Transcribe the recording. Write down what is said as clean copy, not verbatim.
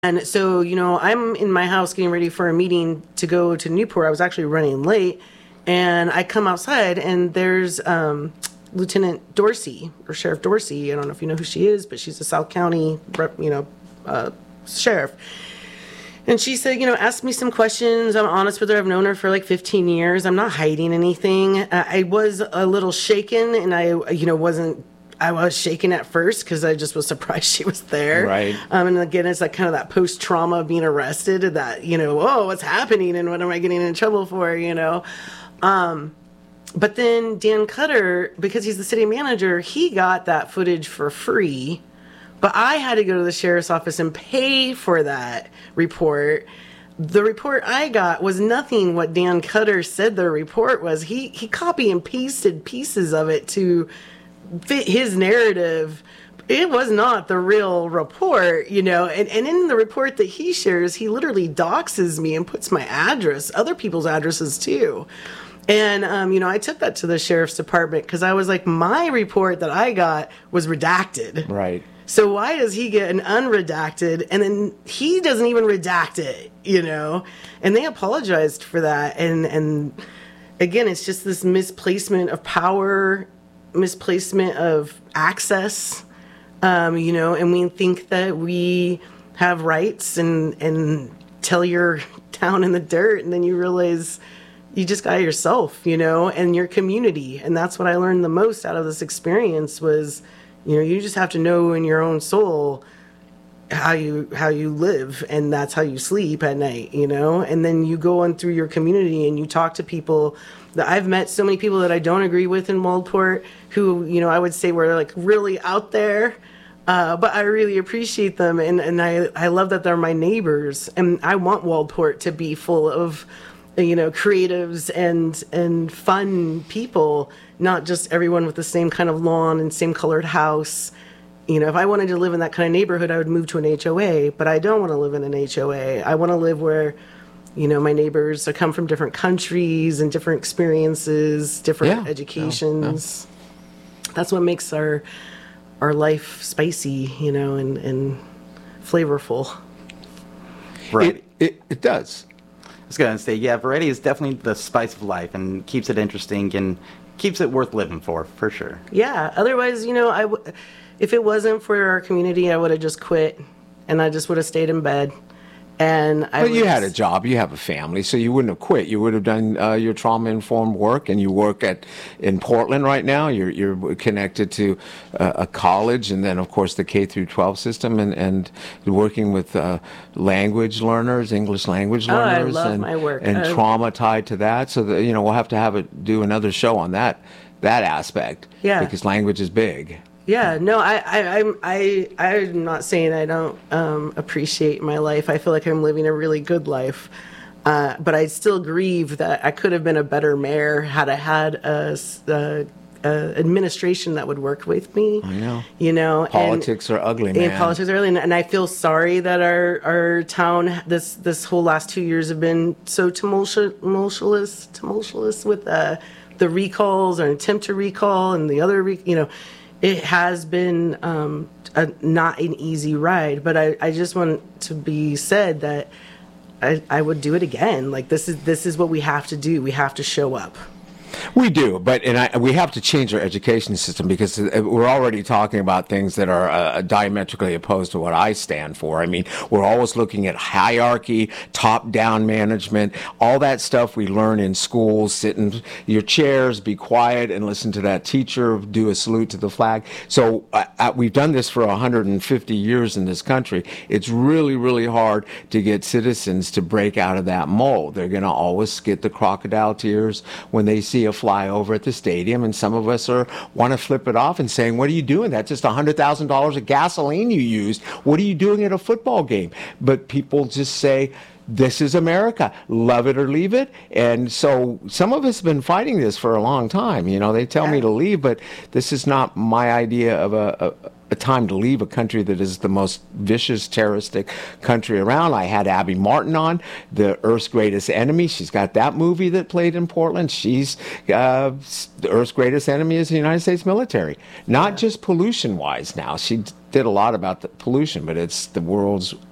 And so, I'm in my house getting ready for a meeting to go to Newport. I was actually running late, and I come outside, and there's Lieutenant Dorsey, or Sheriff Dorsey. I don't know if you know who she is, but she's a South County, sheriff. And she said, ask me some questions. I'm honest with her. I've known her for like 15 years. I'm not hiding anything. I was a little shaken, and I was shaken at first because I just was surprised she was there. Right. And again, it's like kind of that post-trauma of being arrested, that, oh, what's happening and what am I getting in trouble for, But then Dan Cutter, because he's the city manager, he got that footage for free. But I had to go to the sheriff's office and pay for that report. The report I got was nothing what Dan Cutter said the report was. He copy and pasted pieces of it to fit his narrative. It was not the real report, and in the report that he shares, he literally doxes me and puts my address, other people's addresses too. And, I took that to the sheriff's department because I was like, my report that I got was redacted. Right. So why does he get an unredacted and then he doesn't even redact it, And they apologized for that. And again, it's just this misplacement of power, misplacement of access, and we think that we have rights and tell you're down in the dirt, and then you realize you just got yourself, and your community. And that's what I learned the most out of this experience was, you just have to know in your own soul how you live, and that's how you sleep at night, and then you go on through your community and you talk to people. That I've met so many people that I don't agree with in Waldport who, I would say were like really out there, but I really appreciate them, and I love that they're my neighbors, and I want Waldport to be full of creatives and fun people, not just everyone with the same kind of lawn and same colored house. If I wanted to live in that kind of neighborhood, I would move to an HOA, but I don't want to live in an HOA. I want to live where, my neighbors come from different countries and different experiences, different educations. Yeah. That's what makes our life spicy, and flavorful. Right. It does. I was going to say, yeah, variety is definitely the spice of life and keeps it interesting and keeps it worth living for sure. Yeah. Otherwise, if it wasn't for our community, I would have just quit and I just would have stayed in bed. But you had a job, you have a family, so you wouldn't have quit. You would have done your trauma-informed work, and you work in Portland right now. You're connected to a college, and then, of course, the K through 12 system, and working with language learners, English language learners. I love my work. And trauma tied to that. So, we'll have to do another show on that aspect. Yeah. Because language is big. Yeah, no, I'm not saying I don't appreciate my life. I feel like I'm living a really good life, but I still grieve that I could have been a better mayor had I had a administration that would work with me. I know. Politics are ugly, man. Politics are ugly, and I feel sorry that our town this whole last 2 years have been so tumultuous with the recalls or attempt to recall and the other It has been not an easy ride, but I just want to be said that I would do it again. Like this is what we have to do. We have to show up. We do, but we have to change our education system because we're already talking about things that are diametrically opposed to what I stand for. I mean, we're always looking at hierarchy, top-down management, all that stuff we learn in schools. Sit in your chairs, be quiet, and listen to that teacher do a salute to the flag. So we've done this for 150 years in this country. It's really, really hard to get citizens to break out of that mold. They're going to always get the crocodile tears when they see a flyover at the stadium, and some of us want to flip it off and saying, what are you doing? That's just $100,000 of gasoline you used. What are you doing at a football game? But people just say, this is America. Love it or leave it. And so some of us have been fighting this for a long time. They tell me to leave, but this is not my idea of a time to leave a country that is the most vicious, terroristic country around. I had Abby Martin on, The Earth's Greatest Enemy. She's got that movie that played in Portland. She's the Earth's greatest enemy is the United States military. Not just pollution-wise now. She did a lot about the pollution, but it's the world's